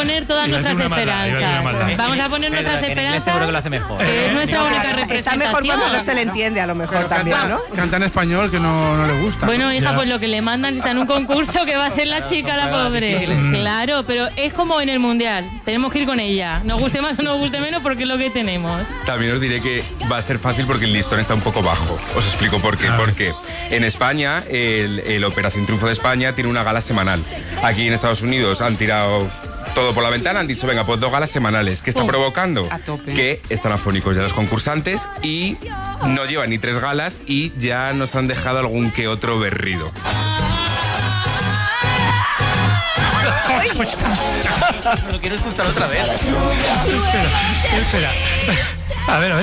poner todas nuestras esperanzas. Vamos a poner nuestras esperanzas. Seguro que lo hace mejor. Es nuestra única representación. Está mejor cuando no se le entiende, a lo mejor también, ¿no? Canta en español que no le gusta. Bueno, hija, pues lo que le mandan está en un concurso que va a hacer la chica, la pobre. Claro, pero es como en el Mundial. Tenemos que ir con ella. Nos guste más o nos guste menos porque es lo que tenemos. También os diré que va a ser fácil porque el listón está un poco bajo. Os explico por qué. Porque en España, el Operación Triunfo de España tiene una gala semanal. Aquí en Estados Unidos han tirado todo por la ventana, han dicho, venga, pues 2 galas semanales. ¿Qué está provocando? Que están afónicos ya los concursantes y no llevan ni 3 galas y ya nos han dejado algún que otro berrido. Lo quiero escuchar otra vez. Espera. A ver.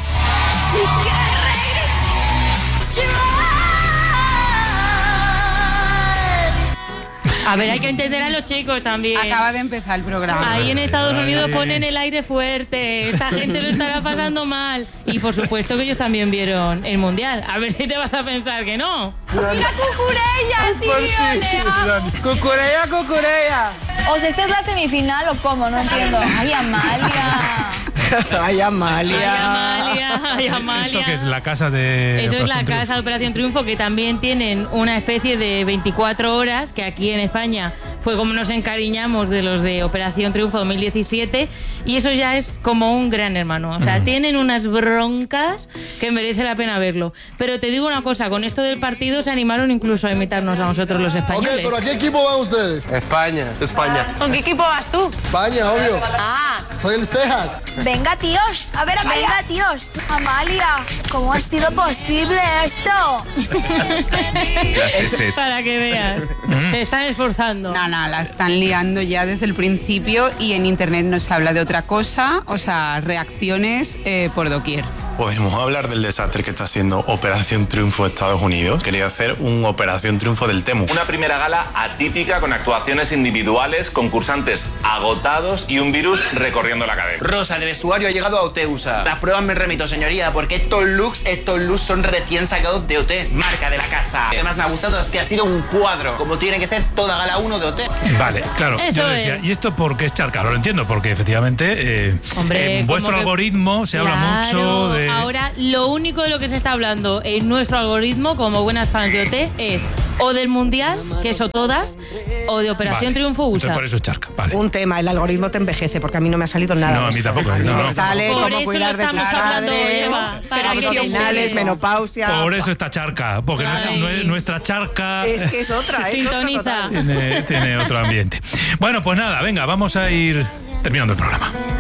A ver, hay que entender a los chicos también. Acaba de empezar el programa. Ahí en Estados Unidos ponen el aire fuerte. Esta gente lo estará pasando mal. Y por supuesto que ellos también vieron el Mundial. A ver si te vas a pensar que no. ¡Mira Cucurella, tío! ¡Cucurella! O sea, ¿esta es la semifinal o cómo? No entiendo. ¡Ay, Amalia! Ay, Amalia. Ay, Amalia. ¿Esto qué es? La casa de... Eso es la casa de Operación Triunfo, que también tienen una especie de 24 horas, que aquí en España fue como nos encariñamos de los de Operación Triunfo 2017, y eso ya es como un gran hermano. O sea, tienen unas broncas que merece la pena verlo. Pero te digo una cosa, con esto del partido se animaron incluso a imitarnos a nosotros los españoles. Ok, ¿pero a qué equipo van ustedes? España. ¿Con qué equipo vas tú? España, obvio. Ah. Soy el Cejas. Venga, tíos. A ver, Amalia. Venga, tíos. Amalia, ¿cómo ha sido posible esto? Para que veas. Se están esforzando. No, la están liando ya desde el principio y en internet no se habla de otra cosa, o sea, reacciones por doquier. Podemos hablar del desastre que está haciendo Operación Triunfo de Estados Unidos. Quería hacer un Operación Triunfo del Temu. Una primera gala atípica con actuaciones individuales, concursantes agotados y un virus recorriendo la cadena. Rosa, de vestuario ha llegado a Oteusa. Las pruebas me remito, señoría, porque estos looks son recién sacados de OT, marca de la casa. Además me ha gustado es que ha sido un cuadro, como tiene que ser toda gala 1 de OT. Vale, claro. Eso yo decía, es. ¿y esto por qué es charca? Ahora lo entiendo, porque efectivamente Hombre, en vuestro como que- algoritmo se habla mucho de... Ahora, lo único de lo que se está hablando en nuestro algoritmo, como buenas fans de OT, es o del Mundial, que eso todas, o de Operación Triunfo USA. Entonces por eso es charca, vale. Un tema, el algoritmo te envejece, porque a mí no me ha salido nada. No, de a mí esto. tampoco. A mí no, me no. sale Por cómo eso cuidar lo de tus estamos hablando, padres, Eva, para que abdominales, te- menopausia. Por eso está charca, porque nuestra charca Es que es otra, Sintoniza. tiene otro ambiente. Bueno, pues nada, venga, vamos a ir terminando el programa.